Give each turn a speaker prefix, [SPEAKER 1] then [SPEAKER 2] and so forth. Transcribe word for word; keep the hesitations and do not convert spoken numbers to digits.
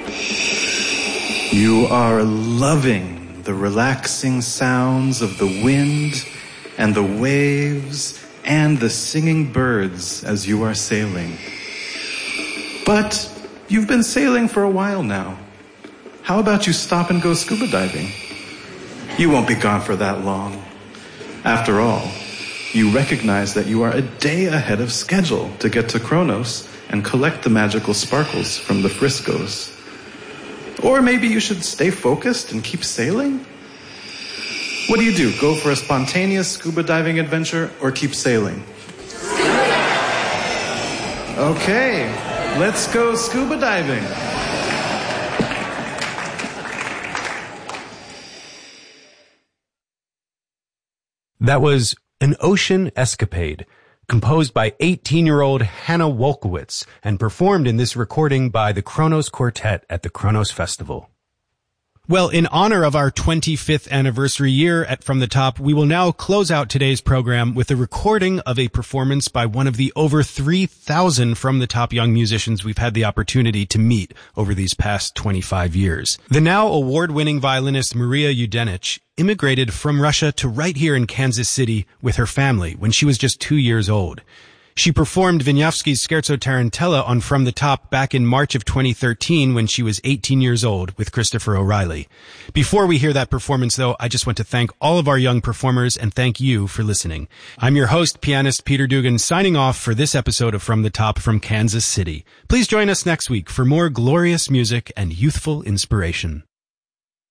[SPEAKER 1] You are loving the relaxing sounds of the wind and the waves and the singing birds as you are sailing. But you've been sailing for a while now. How about you stop and go scuba diving? You won't be gone for that long. After all, you recognize that you are a day ahead of schedule to get to Kronos and collect the magical sparkles from the friscoes. Or maybe you should stay focused and keep sailing? What do you do? Go for a spontaneous scuba diving adventure or keep sailing? Okay, let's go scuba diving.
[SPEAKER 2] That was An Ocean Escapade, composed by eighteen-year-old Hannah Wolkowitz and performed in this recording by the Kronos Quartet at the Kronos Festival. Well, in honor of our twenty-fifth anniversary year at From the Top, we will now close out today's program with a recording of a performance by one of the over three thousand From the Top young musicians we've had the opportunity to meet over these past twenty-five years. The now award-winning violinist Maria Yudenich immigrated from Russia to right here in Kansas City with her family when she was just two years old. She performed Wieniawski's Scherzo Tarantella on From the Top back in March of twenty thirteen when she was eighteen years old with Christopher O'Reilly. Before we hear that performance, though, I just want to thank all of our young performers and thank you for listening. I'm your host, pianist Peter Dugan, signing off for this episode of From the Top from Kansas City. Please join us next week for more glorious music and youthful inspiration.